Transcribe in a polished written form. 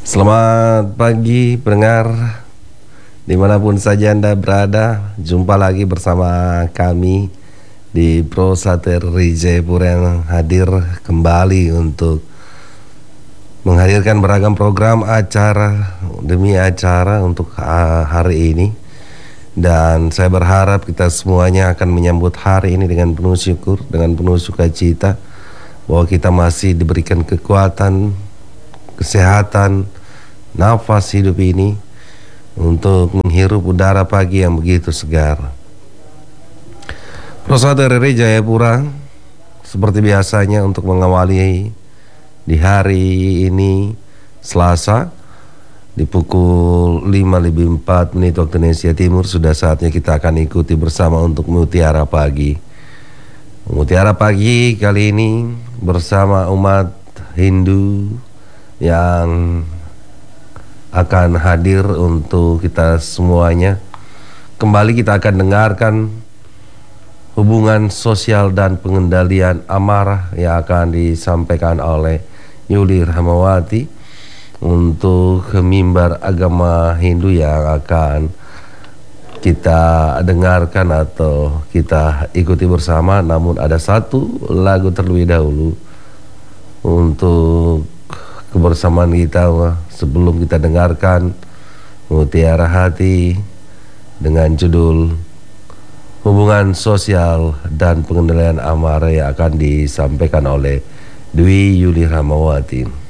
Selamat pagi pendengar dimanapun saja Anda berada. Jumpa lagi bersama kami di Pro Satir Rijayapura yang hadir kembali untuk menghadirkan beragam program acara demi acara untuk hari ini. Dan saya berharap kita semuanya akan menyambut hari ini dengan penuh syukur, dengan penuh sukacita, bahwa kita masih diberikan kekuatan, kesehatan, nafas hidup ini untuk menghirup udara pagi yang begitu segar. Prosa dari Rijayapura seperti biasanya untuk mengawali di hari ini Selasa di pukul 5:04 waktu Indonesia Timur. Sudah saatnya kita akan ikuti bersama untuk Mutiara Pagi. Mutiara Pagi kali ini bersama umat Hindu yang akan hadir untuk kita semuanya. Kembali kita akan dengarkan hubungan sosial dan pengendalian amarah yang akan disampaikan oleh Yuli Rahmawati untuk mimbar agama Hindu yang akan kita dengarkan atau kita ikuti bersama. Namun ada satu lagu terlebih dahulu untuk kebersamaan kita sebelum kita dengarkan Mutiara Hati dengan judul Hubungan Sosial dan Pengendalian Amarah yang akan disampaikan oleh Dwi Yuli Rahmawati.